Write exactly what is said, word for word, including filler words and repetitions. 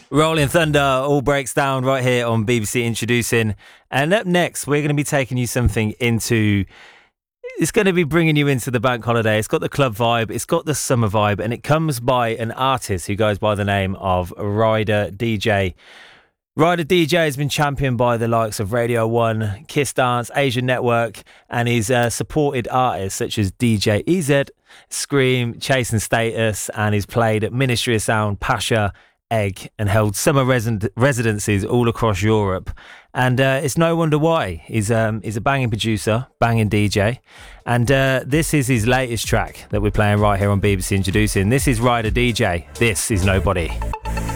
Rolling Thunder all breaks down right here on B B C Introducing. And up next, we're going to be taking you something into... It's going to be bringing you into the bank holiday. It's got the club vibe, it's got the summer vibe, and it comes by an artist who goes by the name of Ryder D J. Ryder D J has been championed by the likes of Radio one, Kiss Dance, Asian Network, and he's uh, supported artists such as D J E Z, Scream, Chase and Status, and he's played at Ministry of Sound, Pasha, Egg, and held summer resident- residencies all across Europe. And uh, it's no wonder why. He's um, he's a banging producer, banging D J. And uh, this is his latest track that we're playing right here on B B C Introducing. This is Ryder D J. This is Nobody.